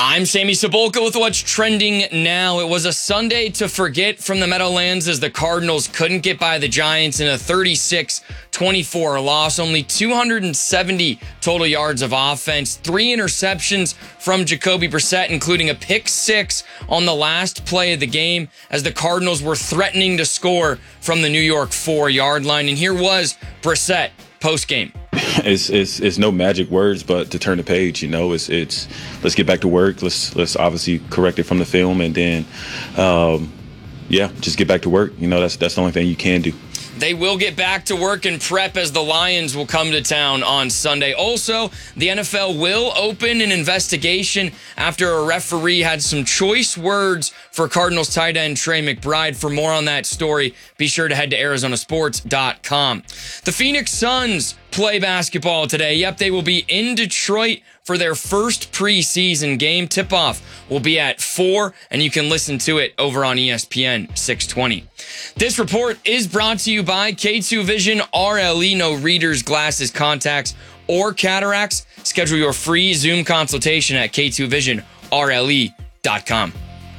I'm Sammy Cebulka with what's trending now. It was a Sunday to forget from the Meadowlands as the Cardinals couldn't get by the Giants in a 36-24 loss. Only 270 total yards of offense, 3 interceptions from Jacoby Brissett, including a pick 6 on the last play of the game as the Cardinals were threatening to score from the New York 4-yard line. And here was Brissett post-game. It's no magic words, but to turn the page, it's let's get back to work. Let's obviously correct it from the film, and then just get back to work. That's the only thing you can do. They will get back to work and prep as the Lions will come to town on Sunday. Also, the NFL will open an investigation after a referee had some choice words for Cardinals tight end Trey McBride. For more on that story, be sure to head to ArizonaSports.com. The Phoenix Suns play basketball today. Yep, they will be in Detroit for their first preseason game. Tip-off will be at 4, and you can listen to it over on ESPN 620. This report is brought to you by K2 Vision RLE. No readers, glasses, contacts, or cataracts. Schedule your free Zoom consultation at K2VisionRLE.com.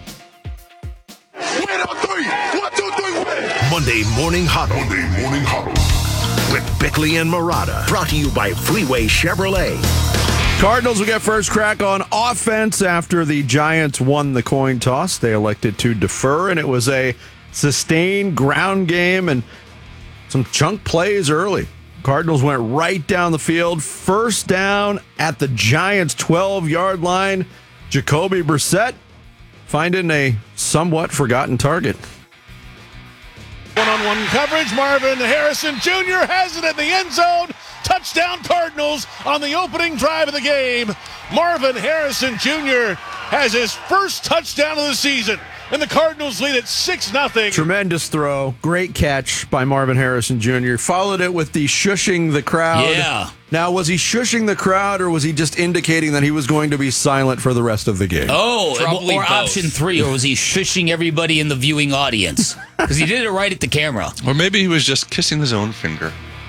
Monday Morning Huddle. With Bickley and Murata. Brought to you by Freeway Chevrolet. Cardinals will get first crack on offense after the Giants won the coin toss. They elected to defer, and it was a sustained ground game and some chunk plays early. Cardinals went right down the field. First down at the Giants' 12-yard line. Jacoby Brissett finding a somewhat forgotten target. One-on-one coverage. Marvin Harrison Jr. has it in the end zone. Touchdown Cardinals on the opening drive of the game. Marvin Harrison Jr. has his first touchdown of the season, and the Cardinals lead at 6-0. Tremendous throw. Great catch by Marvin Harrison Jr. Followed it with the shushing the crowd. Yeah. Now, was he shushing the crowd, or was he just indicating that he was going to be silent for the rest of the game? Oh, Probably or both. option 3, or was he shushing everybody in the viewing audience? Because he did it right at the camera. Or maybe he was just kissing his own finger.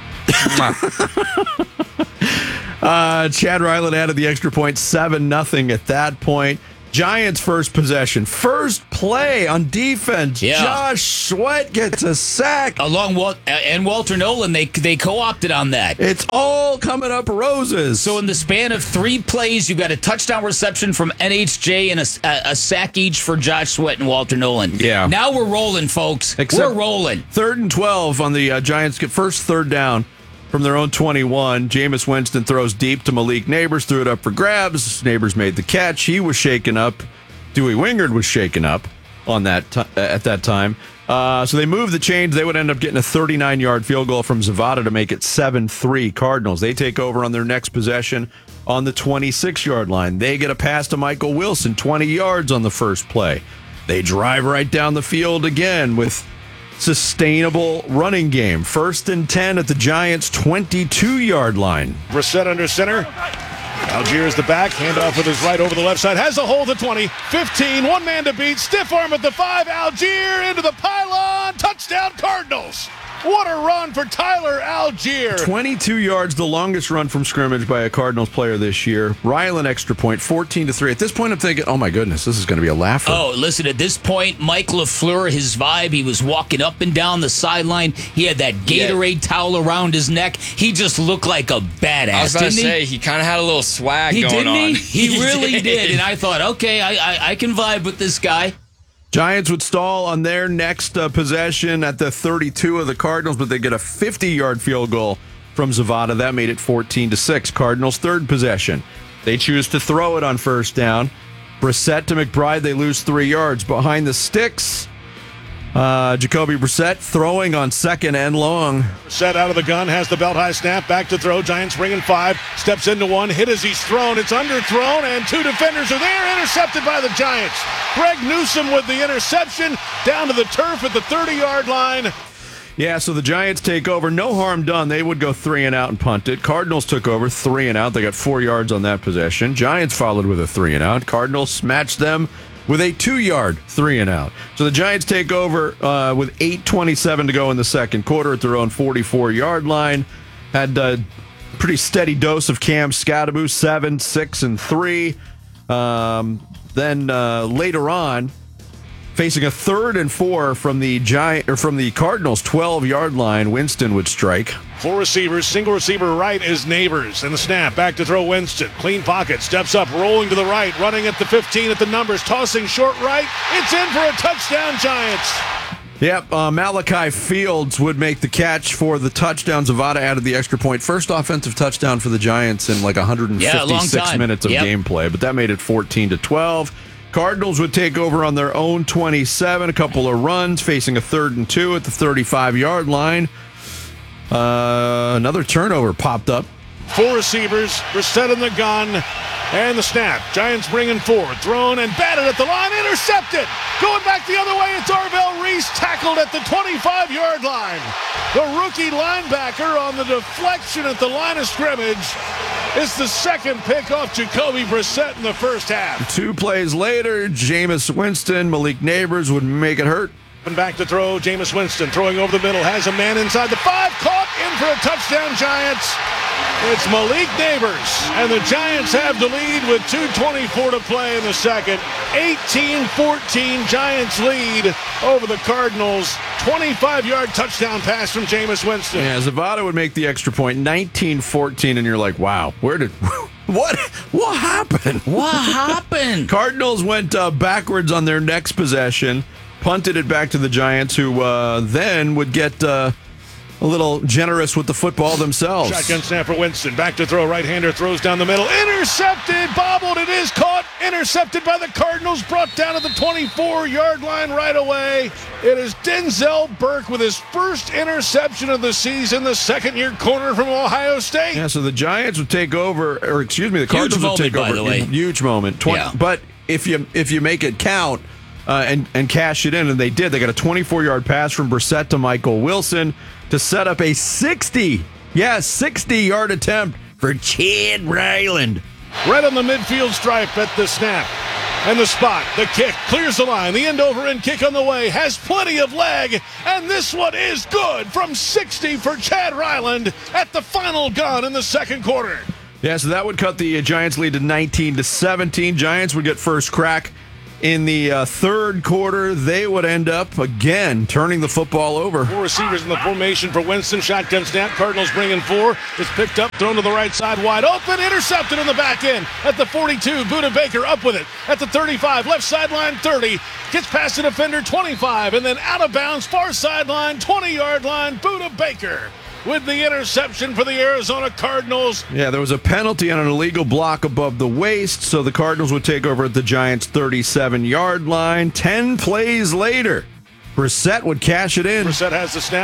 Chad Ryland added the extra point, 7-0 at that point. Giants' first possession. First play on defense. Yeah. Josh Sweat gets a sack. Along and Walter Nolan, they co-opted on that. It's all coming up roses. So in the span of 3 plays, you got a touchdown reception from NHJ and a sack each for Josh Sweat and Walter Nolan. Yeah. Now we're rolling, folks. We're rolling. 3rd and 12 on the Giants. First third down from their own 21. Jameis Winston throws deep to Malik Neighbors, threw it up for grabs. Neighbors made the catch. He was shaken up. Dewey Wingard was shaken up on that at that time. So they moved the chains. They would end up getting a 39-yard field goal from Zavada to make it 7-3 Cardinals. They take over on their next possession on the 26-yard line. They get a pass to Michael Wilson, 20 yards on the first play. They drive right down the field again with sustainable running game. 1st and 10 at the Giants' 22-yard line. Brissett under center. Algier the back. Handoff with his right over the left side. Has a hole at the 20. 15. One man to beat. Stiff arm at the 5. Algier into the pylon. Touchdown Cardinals. What a run for Tyler Algier. 22 yards, the longest run from scrimmage by a Cardinals player this year. Ryland extra point, 14-3. At this point, I'm thinking, oh my goodness, this is going to be a laugher. Oh, listen, at this point, Mike LaFleur, his vibe, he was walking up and down the sideline. He had that Gatorade towel around his neck. He just looked like a badass, I was about to say, he kind of had a little swag going on. He really did. And I thought, okay, I can vibe with this guy. Giants would stall on their next possession at the 32 of the Cardinals, but they get a 50-yard field goal from Zavada. That made it 14-6. Cardinals' third possession. They choose to throw it on first down. Brissett to McBride. They lose 3 yards. Behind the sticks, Jacoby Brissett throwing on 2nd and long. Brissett out of the gun, has the belt high snap, back to throw. Giants bringing 5, steps into 1, hit as he's thrown. It's underthrown, and 2 defenders are there, intercepted by the Giants. Greg Newsome with the interception, down to the turf at the 30-yard line. Yeah, so the Giants take over. No harm done. They would go 3 and out and punt it. Cardinals took over 3 and out. They got 4 yards on that possession. Giants followed with a 3 and out. Cardinals matched them with a 2-yard 3 and out. So the Giants take over with 8:27 to go in the second quarter at their own 44-yard line. Had a pretty steady dose of Cam Scottaboo, 7, 6, and 3. Then later on, facing a 3rd and 4 from the Cardinals' 12-yard line, Winston would strike. 4 receivers, single receiver right is Neighbors. And the snap, back to throw Winston. Clean pocket, steps up, rolling to the right, running at the 15 at the numbers, tossing short right. It's in for a touchdown, Giants. Yep, Malachi Fields would make the catch for the touchdown. Zavada added the extra point. First offensive touchdown for the Giants in like 156 minutes of gameplay, but that made it 14-12. Cardinals would take over on their own 27, a couple of runs, facing a 3rd and 2 at the 35-yard line. Another turnover popped up. 4 receivers, Brissett in the gun, and the snap. Giants bringing 4, thrown and batted at the line, intercepted. Going back the other way, it's Arvell Reese, tackled at the 25-yard line. The rookie linebacker on the deflection at the line of scrimmage. It's the second pick off Jacoby Brissett in the first half. 2 plays later, Jameis Winston, Malik Neighbors would make it hurt. And back to throw, Jameis Winston throwing over the middle, has a man inside the 5, caught in for a touchdown, Giants. It's Malik Neighbors, and the Giants have the lead with 2:24 to play in the second. 18-14, Giants lead over the Cardinals. 25-yard touchdown pass from Jameis Winston. Yeah, Zavada would make the extra point, 19-14, and you're like, wow, what happened? What happened? Cardinals went backwards on their next possession, punted it back to the Giants, who then would get a little generous with the football themselves. Shotgun snap for Winston. Back to throw. Right-hander throws down the middle. Intercepted. Bobbled. It is caught. Intercepted by the Cardinals. Brought down at the 24-yard line right away. It is Denzel Burke with his first interception of the season. The second-year corner from Ohio State. Yeah, so the Giants would take over, the Cardinals would take over. By the way. Huge moment. But if you make it count, and cash it in, and they did. They got a 24-yard pass from Brissett to Michael Wilson to set up a 60-yard attempt for Chad Ryland. Right on the midfield stripe at the snap. And the spot, the kick, clears the line. The end-over-end kick on the way, has plenty of leg, and this one is good from 60 for Chad Ryland at the final gun in the second quarter. Yeah, so that would cut the Giants' lead to 19-17. Giants would get first crack in the third quarter. They would end up again turning the football over. 4 receivers in the formation for Winston. Shotgun snap. Cardinals bringing 4. It's picked up, thrown to the right side, wide open, intercepted in the back end at the 42. Buda Baker up with it at the 35, left sideline 30. Gets past the defender 25, and then out of bounds, far sideline 20-yard line. Buda Baker with the interception for the Arizona Cardinals. Yeah, there was a penalty on an illegal block above the waist, so the Cardinals would take over at the Giants' 37-yard line. 10 plays later, Brissett would cash it in. Brissett has the snap.